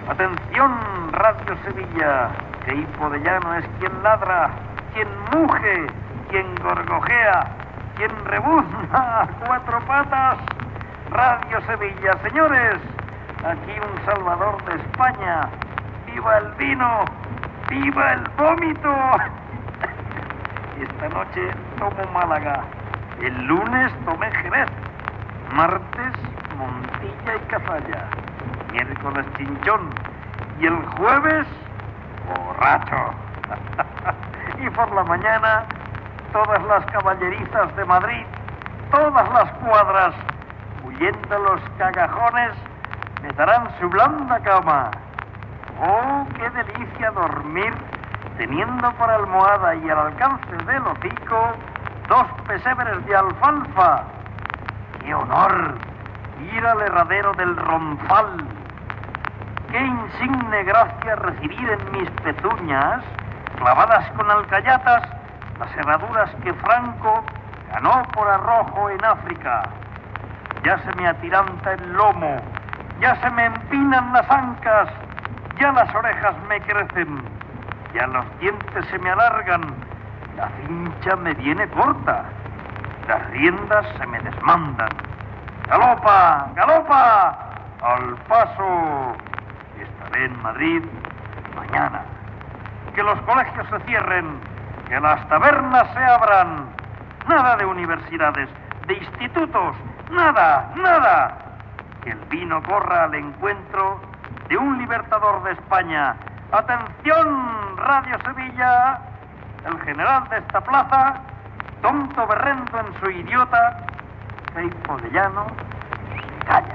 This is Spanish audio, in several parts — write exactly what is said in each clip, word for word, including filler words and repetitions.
Atención, Radio Sevilla, que Hipo de Llano es quien ladra, quien muge, quien gorgojea, quien rebuzna a cuatro patas. Radio Sevilla, señores, aquí un salvador de España. ¡Viva el vino! ¡Viva el vómito! Esta noche tomo Málaga, el lunes tomé Jerez, martes Montilla y Cazalla, miércoles Chinchón y el jueves borracho. Y por la mañana todas las caballerizas de Madrid, todas las cuadras, huyendo los cagajones, me darán su blanda cama. ¡Oh, qué delicia dormir teniendo por almohada y al alcance del hocico dos pesebres de alfalfa! ¡Qué honor ir al herradero del Ronzal! ¡Qué insigne gracia recibir en mis pezuñas, clavadas con alcayatas, las herraduras que Franco ganó por arrojo en África! Ya se me atiranta el lomo, ya se me empinan las ancas, ya las orejas me crecen, ya los dientes se me alargan, la cincha me viene corta, las riendas se me desmandan. ¡Galopa! ¡Galopa! ¡Al paso! Estaré en Madrid mañana. Que los colegios se cierren, que las tabernas se abran. Nada de universidades, de institutos, nada, nada. Que el vino corra al encuentro de un libertador de España. ¡Atención, Radio Sevilla! El general de esta plaza, tonto berrendo en su idiota, Hipo de Llano, se calla.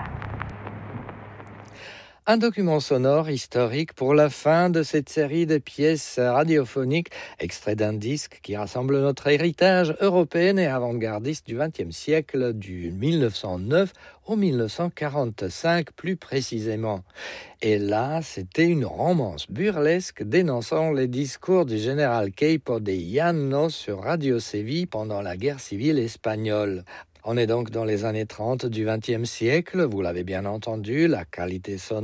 Un document sonore historique pour la fin de cette série de pièces radiophoniques, extrait d'un disque qui rassemble notre héritage européen et avant-gardiste du vingtième siècle, du mille neuf cent neuf au mille neuf cent quarante-cinq plus précisément. Et là, c'était une romance burlesque dénonçant les discours du général Hipo de Llano sur Radio Séville pendant la guerre civile espagnole. On est donc dans les années trente du vingtième siècle, vous l'avez bien entendu, la qualité sonore